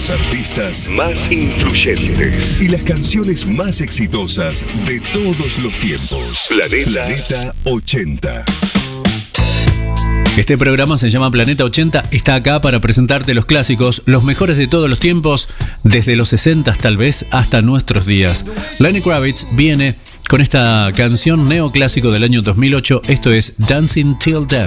los artistas más influyentes y las canciones más exitosas de todos los tiempos. Planeta 80. Este programa se llama Planeta 80, está acá para presentarte los clásicos, los mejores de todos los tiempos, desde los 60 tal vez hasta nuestros días. Lenny Kravitz viene con esta canción neoclásico del año 2008, esto es Dancing Till Death.